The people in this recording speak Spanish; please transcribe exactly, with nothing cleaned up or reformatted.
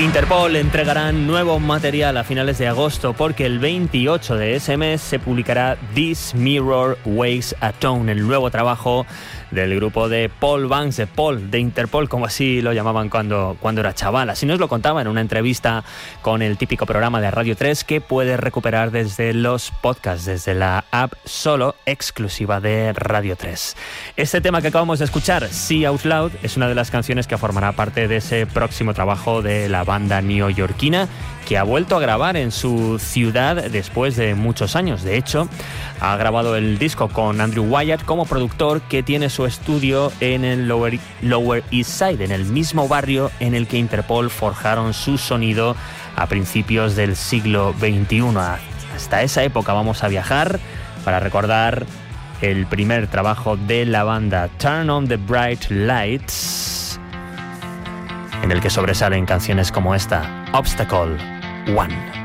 Interpol entregarán nuevo material a finales de agosto porque el veintiocho de ese mes se publicará This Mirror Weighs a Tone, el nuevo trabajo del grupo de Paul Banks, de Paul, de Interpol, como así lo llamaban cuando, cuando era chaval. Así nos lo contaba en una entrevista con el típico programa de Radio tres que puedes recuperar desde los podcasts, desde la app solo exclusiva de Radio tres. Este tema que acabamos de escuchar, See Out Loud, es una de las canciones que formará parte de ese próximo trabajo de la banda neoyorquina, que ha vuelto a grabar en su ciudad después de muchos años. De hecho, ha grabado el disco con Andrew Wyatt como productor, que tiene su estudio en el Lower, Lower East Side, en el mismo barrio en el que Interpol forjaron su sonido a principios del siglo veintiuno. Hasta esa época vamos a viajar para recordar el primer trabajo de la banda, Turn on the Bright Lights, en el que sobresalen canciones como esta, Obstacle One.